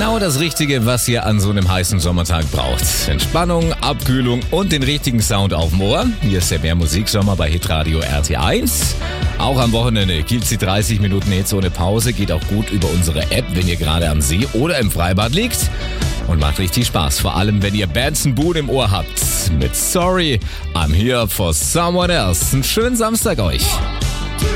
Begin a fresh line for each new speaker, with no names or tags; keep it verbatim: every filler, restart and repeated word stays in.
Genau das Richtige, was ihr an so einem heißen Sommertag braucht. Entspannung, Abkühlung und den richtigen Sound auf dem Ohr. Hier ist der Mehr Musiksommer bei Hitradio R T eins. Auch am Wochenende gibt's die dreißig Minuten Hits ohne Pause. Geht auch gut über unsere App, wenn ihr gerade am See oder im Freibad liegt. Und macht richtig Spaß, vor allem wenn ihr Benson Boone im Ohr habt. Mit Sorry, I'm here for someone else. Einen schönen Samstag euch.